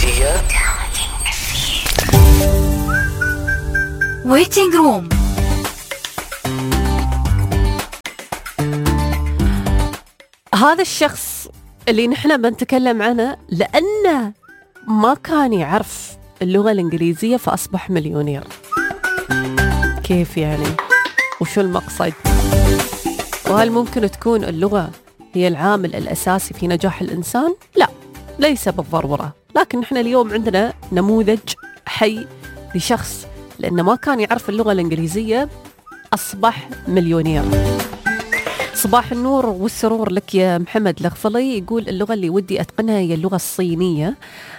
ويتنج روم. هذا الشخص اللي نحن بنتكلم عنه لأنه ما كان يعرف اللغة الإنجليزية فأصبح مليونير. كيف يعني؟ وشو المقصد؟ وهل ممكن تكون اللغة هي العامل الأساسي في نجاح الإنسان؟ لا، ليس بالضرورة. لكن نحن اليوم عندنا نموذج حي لشخص لأنه ما كان يعرف اللغة الإنجليزية أصبح مليونير. صباح النور والسرور لك يا محمد الغفلي. يقول اللغة اللي ودي أتقنها هي اللغة الصينية،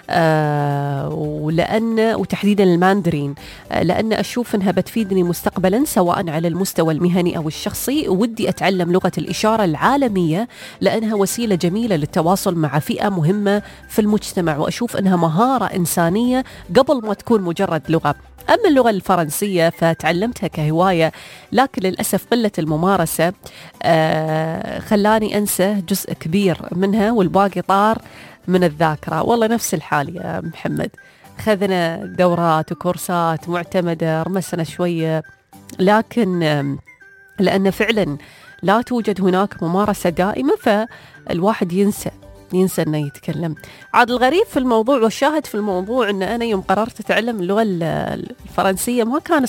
وتحديدا الماندرين، لأن أشوف أنها بتفيدني مستقبلا سواء على المستوى المهني أو الشخصي. ودي أتعلم لغة الإشارة العالمية لأنها وسيلة جميلة للتواصل مع فئة مهمة في المجتمع، وأشوف أنها مهارة إنسانية قبل ما تكون مجرد لغة. أما اللغة الفرنسية فتعلمتها كهواية، لكن للأسف قلة الممارسة خلاني أنسى جزء كبير منها والباقي طار من الذاكرة. والله نفس الحال يا محمد، خذنا دورات وكورسات معتمدة، رمسنا شوية، لكن لأن فعلا لا توجد هناك ممارسة دائمة فالواحد ينسى أنه يتكلم. عاد الغريب في الموضوع والشاهد في الموضوع أن أنا يوم قررت أتعلم اللغة الفرنسية ما كان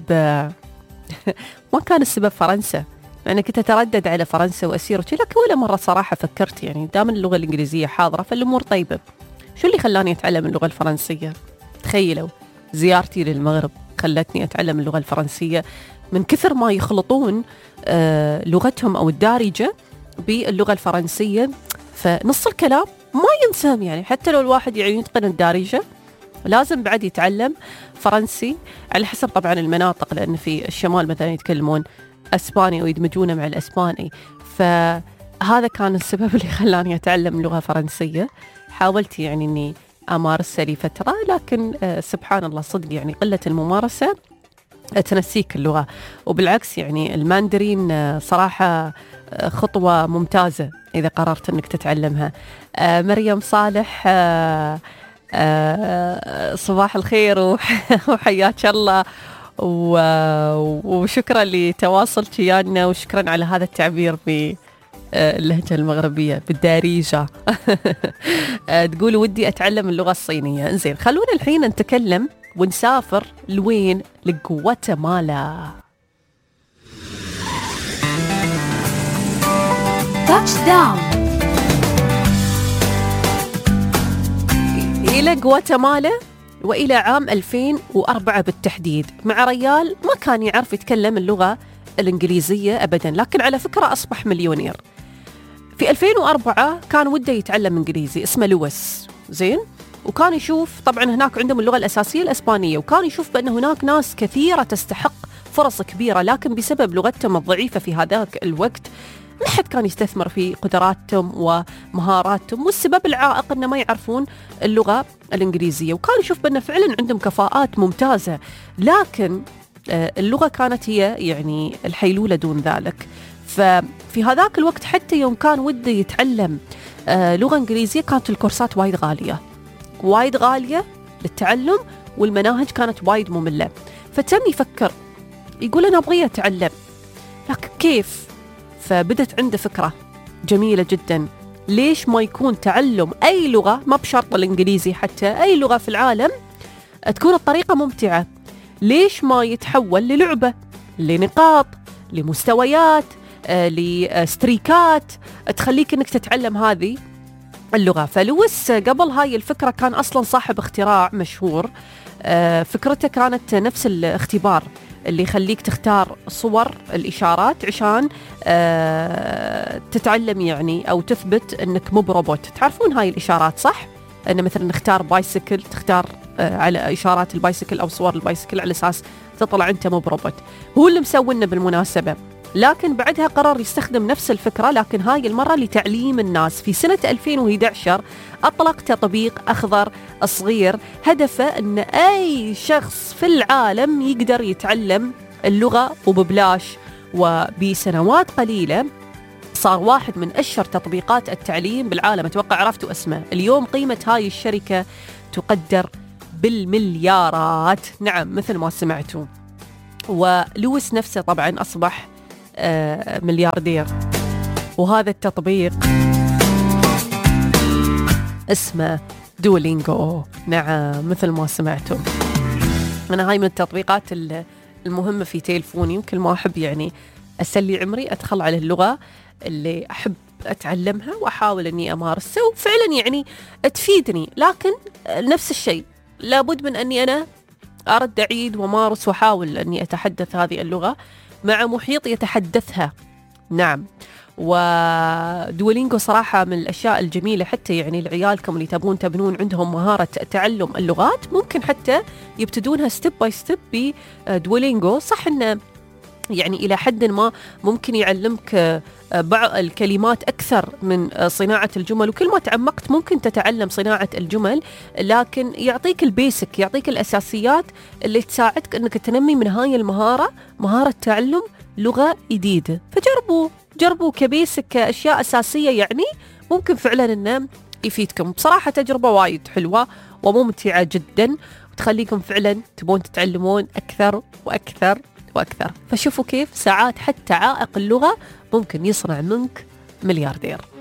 السبب فرنسا، يعني كنت أتردد على فرنسا وأسير لكن ولا مرة صراحة فكرت يعني دام اللغة الإنجليزية حاضرة فالأمور طيبة. شو اللي خلاني أتعلم اللغة الفرنسية؟ تخيلوا، زيارتي للمغرب خلتني أتعلم اللغة الفرنسية من كثر ما يخلطون لغتهم أو الدارجة باللغة الفرنسية، فنص الكلام ما ينسام. يعني حتى لو الواحد يعني يتقن الدارجة لازم بعد يتعلم فرنسي على حسب طبعا المناطق، لأن في الشمال مثلا يتكلمون أسباني ويدمجونه مع الأسباني. فهذا كان السبب اللي خلاني أتعلم لغة فرنسية. حاولت يعني أني أمارسها لي فترة، لكن سبحان الله صدق يعني قلة الممارسة تنسيك اللغة. وبالعكس يعني الماندرين صراحة خطوة ممتازة إذا قررت أنك تتعلمها. مريم صالح، صباح الخير وحياك الله، وشكرا لتواصلك ويانا، وشكرا على هذا التعبير باللهجة المغربية بالدارجة. تقول ودي أتعلم اللغة الصينية. انزين، خلونا الحين نتكلم ونسافر لوين؟ لغواتيمالا. تاتش داون. إلى غواتيمالا وإلى عام 2004 بالتحديد، مع ريال ما كان يعرف يتكلم اللغة الإنجليزية أبداً، لكن على فكرة أصبح مليونير. في 2004 كان وده يتعلم إنجليزي، اسمه لويس، زين، وكان يشوف طبعاً هناك عندهم اللغة الأساسية الإسبانية، وكان يشوف بأن هناك ناس كثيرة تستحق فرص كبيرة، لكن بسبب لغتهم الضعيفة في هذاك الوقت ما حد كان يستثمر في قدراتهم ومهاراتهم، والسبب العائق أنه ما يعرفون اللغة الإنجليزية. وكان يشوف بأنه فعلا عندهم كفاءات ممتازة، لكن اللغة كانت هي يعني الحيلولة دون ذلك. ففي هذاك الوقت حتى يوم كان وده يتعلم لغة إنجليزية كانت الكورسات وايد غالية للتعلم، والمناهج كانت وايد مملة. فتم يفكر، يقول أنا أبغي أتعلم، لكن كيف؟ فبدت عنده فكرة جميلة جدا، ليش ما يكون تعلم أي لغة، ما بشرط الإنجليزي، حتى أي لغة في العالم تكون الطريقة ممتعة؟ ليش ما يتحول للعبة، لنقاط، لمستويات، لستريكات تخليك أنك تتعلم هذه اللغة؟ فلويس قبل هاي الفكرة كان أصلا صاحب اختراع مشهور. فكرته كانت نفس الاختبار اللي يخليك تختار صور الإشارات عشان تتعلم يعني أو تثبت أنك مو بروبوت. تعرفون هاي الإشارات صح؟ أن مثلا نختار بايسكل، تختار على إشارات البايسكل أو صور البايسكل على أساس تطلع أنت مو بروبوت. هو اللي مسوينا بالمناسبة. لكن بعدها قرر يستخدم نفس الفكرة، لكن هاي المرة لتعليم الناس. في سنة 2011 أطلق تطبيق أخضر صغير، هدفه أن أي شخص في العالم يقدر يتعلم اللغة وببلاش. وبسنوات قليلة وصار واحد من أشهر تطبيقات التعليم بالعالم. أتوقع عرفتوا اسمه. اليوم قيمة هاي الشركة تقدر بالمليارات، نعم مثل ما سمعتوا. ولويس نفسه طبعا أصبح ملياردير. وهذا التطبيق اسمه دولينغو، نعم مثل ما سمعتوا. أنا هاي من التطبيقات المهمة في تليفوني، يمكن ما أحب يعني أسلي عمري، أدخل على اللغة اللي أحب أتعلمها وأحاول أني أمارسها، وفعلا يعني تفيدني. لكن نفس الشيء لابد من أني أنا أرد أعيد ومارس وأحاول أني أتحدث هذه اللغة مع محيط يتحدثها. نعم. ودولينغو صراحة من الأشياء الجميلة، حتى يعني لعيالكم اللي تبون تبنون عندهم مهارة تعلم اللغات، ممكن حتى يبتدونها ستيب باي ستيب بدولينغو. صح إنه يعني إلى حد ما ممكن يعلمك بعض الكلمات أكثر من صناعة الجمل، وكل ما تعمقت ممكن تتعلم صناعة الجمل، لكن يعطيك البيسك، يعطيك الأساسيات اللي تساعدك أنك تنمي من هاي المهارة، مهارة تعلم لغة جديدة. جربوا كبيسك، كأشياء أساسية، يعني ممكن فعلا أنه يفيدكم. بصراحة تجربة وايد حلوة وممتعة جدا، وتخليكم فعلا تبون تتعلمون أكثر وأكثر وأكثر. فشوفوا كيف ساعات حتى عائق اللغة ممكن يصنع منك ملياردير.